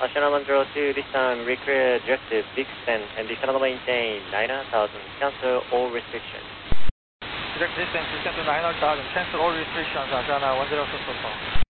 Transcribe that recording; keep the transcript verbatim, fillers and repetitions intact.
Channel one zero two, this time recreate directive, big extent, and the channel maintain nine thousand, cancel all restrictions. Direct distance, descent to nine thousand, cancel all restrictions, Channel one zero two two.